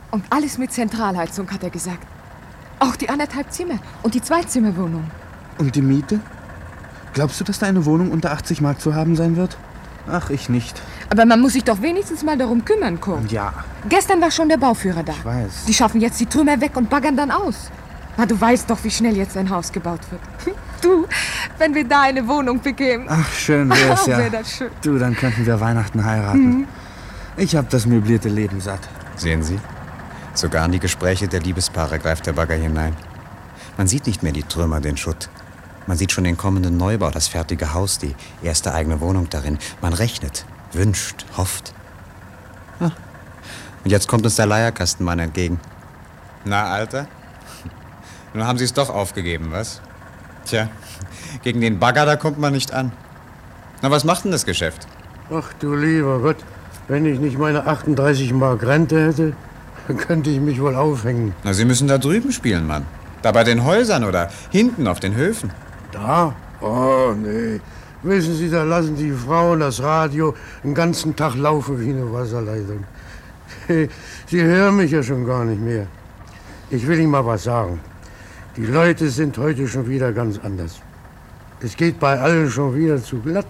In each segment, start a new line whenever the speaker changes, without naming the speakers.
Und alles mit Zentralheizung, hat er gesagt. Auch die 1,5 Zimmer und die 2-Zimmer-Wohnung.
Und die Miete? Glaubst du, dass da eine Wohnung unter 80 Mark zu haben sein wird? Ach, ich nicht.
Aber man muss sich doch wenigstens mal darum kümmern, Kurt.
Ja.
Gestern war schon der Bauführer da.
Ich weiß.
Die schaffen jetzt die Trümmer weg und baggern dann aus. Na, du weißt doch, wie schnell jetzt ein Haus gebaut wird. Du, wenn wir da eine Wohnung bekämen.
Ach, schön wär's ja.
Wär das schön.
Du, dann könnten wir Weihnachten heiraten. Ich hab das möblierte Leben satt.
Sehen Sie? Sogar in die Gespräche der Liebespaare greift der Bagger hinein. Man sieht nicht mehr die Trümmer, den Schutt. Man sieht schon den kommenden Neubau, das fertige Haus, die erste eigene Wohnung darin. Man rechnet, wünscht, hofft. Ah. Und jetzt kommt uns der Leierkastenmann entgegen. Na, Alter? Nun haben Sie es doch aufgegeben, was? Tja, gegen den Bagger, da kommt man nicht an. Na, was macht denn das Geschäft?
Ach du lieber Gott, wenn ich nicht meine 38 Mark Rente hätte, dann könnte ich mich wohl aufhängen.
Na, Sie müssen da drüben spielen, Mann. Da bei den Häusern oder hinten auf den Höfen.
Da? Oh, nee. Wissen Sie, da lassen die Frauen das Radio den ganzen Tag laufen wie eine Wasserleitung. Sie hören mich ja schon gar nicht mehr. Ich will Ihnen mal was sagen. Die Leute sind heute schon wieder ganz anders. Es geht bei allen schon wieder zu glatt.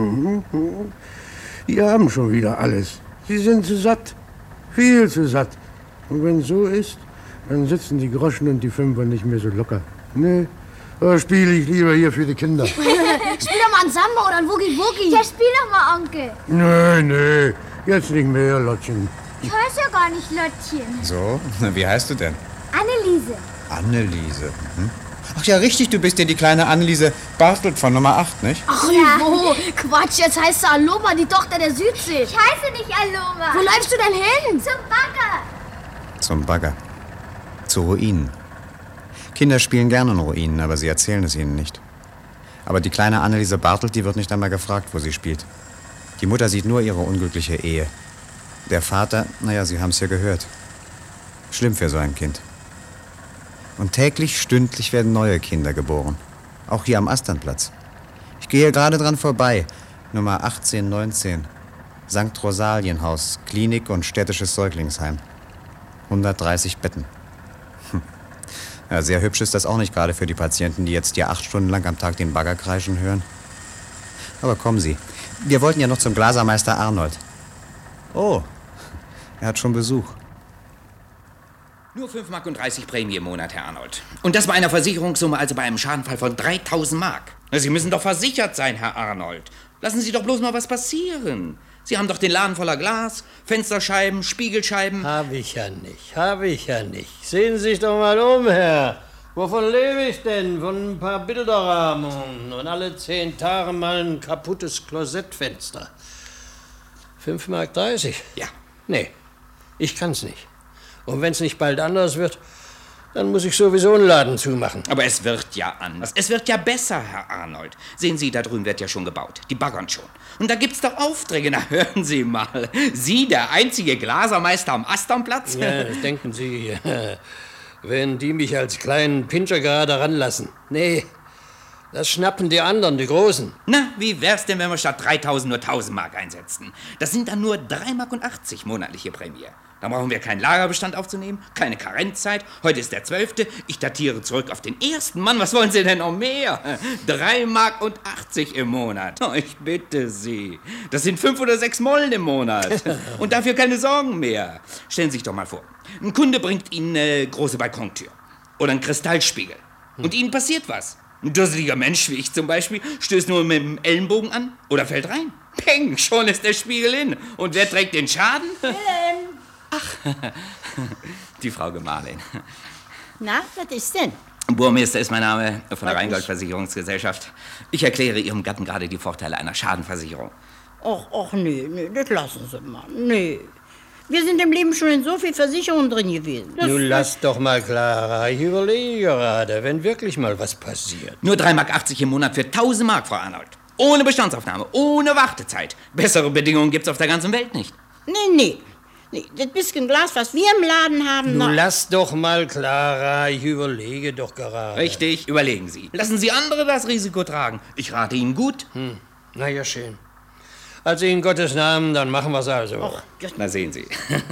Die haben schon wieder alles. Sie sind zu satt. Viel zu satt. Und wenn es so ist, dann sitzen die Groschen und die Fünfer nicht mehr so locker. Nee, da spiele ich lieber hier für die Kinder.
Spiel doch mal ein Samba oder ein Woogie-Woogie.
Ja, spiel doch mal, Onkel.
Nee, jetzt nicht mehr, Lottchen.
Ich heiße ja gar nicht Lottchen.
So, wie heißt du denn?
Anneliese.
Anneliese. Ach ja, richtig, du bist ja die kleine Anneliese Bartelt von Nummer 8, nicht?
Ach, Ivo, Quatsch, jetzt heißt sie Aloma, die Tochter der Südsee.
Ich heiße nicht Aloma.
Wo läufst du denn hin?
Zum Bagger.
Zum Bagger. Zu Ruinen. Kinder spielen gerne in Ruinen, aber sie erzählen es ihnen nicht. Aber die kleine Anneliese Bartelt, die wird nicht einmal gefragt, wo sie spielt. Die Mutter sieht nur ihre unglückliche Ehe. Der Vater, naja, Sie haben es ja gehört. Schlimm für so ein Kind. Und täglich, stündlich werden neue Kinder geboren. Auch hier am Asternplatz. Ich gehe gerade dran vorbei. Nummer 1819. St. Rosalienhaus, Klinik und städtisches Säuglingsheim. 130 Betten. Ja, sehr hübsch ist das auch nicht gerade für die Patienten, die jetzt ja 8 Stunden lang am Tag den Bagger kreischen hören. Aber kommen Sie. Wir wollten ja noch zum Glasermeister Arnold. Oh, er hat schon Besuch.
Nur 5,30 Mark Prämie im Monat, Herr Arnold. Und das bei einer Versicherungssumme, also bei einem Schadenfall von 3.000 Mark. Sie müssen doch versichert sein, Herr Arnold. Lassen Sie doch bloß mal was passieren. Sie haben doch den Laden voller Glas, Fensterscheiben, Spiegelscheiben.
Habe ich ja nicht. Sehen Sie sich doch mal um, Herr. Wovon lebe ich denn? Von ein paar Bilderrahmen und alle 10 Tage mal ein kaputtes Klosettfenster. 5,30 Mark?
Ja.
Nee, ich kann's nicht. Und wenn's nicht bald anders wird, dann muss ich sowieso einen Laden zumachen.
Aber es wird ja anders. Es wird ja besser, Herr Arnold. Sehen Sie, da drüben wird ja schon gebaut. Die baggern schon. Und da gibt's doch Aufträge. Na, hören Sie mal. Sie, der einzige Glasermeister am Asternplatz?
Ja, das denken Sie, wenn die mich als kleinen Pinscher gerade ranlassen. Nee, das schnappen die anderen, die Großen.
Na, wie wär's denn, wenn wir statt 3.000 nur 1.000 Mark einsetzten? Das sind dann nur 3,80 Mark monatliche Prämie. Dann brauchen wir keinen Lagerbestand aufzunehmen, keine Karenzzeit. Heute ist der 12. Ich datiere zurück auf den 1. Mann, was wollen Sie denn noch mehr? 3,80 Mark im Monat. Oh, ich bitte Sie. Das sind 5 oder 6 Mollen im Monat. Und dafür keine Sorgen mehr. Stellen Sie sich doch mal vor, ein Kunde bringt Ihnen eine große Balkontür oder einen Kristallspiegel. Und Ihnen passiert was. Ein dusseliger Mensch wie ich zum Beispiel stößt nur mit dem Ellenbogen an oder fällt rein. Peng, schon ist der Spiegel hin. Und wer trägt den Schaden? Ach, die Frau Gemahlin.
Na, was ist denn?
Burmeister ist mein Name von der Rheingold-Versicherungsgesellschaft. Ich erkläre Ihrem Gatten gerade die Vorteile einer Schadenversicherung.
Och, nee, das lassen Sie mal. Nee. Wir sind im Leben schon in so viel Versicherungen drin gewesen.
Nun lass doch mal, Clara. Ich überlege gerade, wenn wirklich mal was passiert.
Nur 3,80 Mark im Monat für 1.000 Mark, Frau Arnold. Ohne Bestandsaufnahme, ohne Wartezeit. Bessere Bedingungen gibt's auf der ganzen Welt nicht.
Nee, das bisschen Glas, was wir im Laden haben...
Nun lass doch mal, Clara. Ich überlege doch gerade.
Richtig, überlegen Sie. Lassen Sie andere das Risiko tragen. Ich rate Ihnen gut.
Na ja, schön. Also in Gottes Namen, dann machen wir's also.
Na, sehen Sie.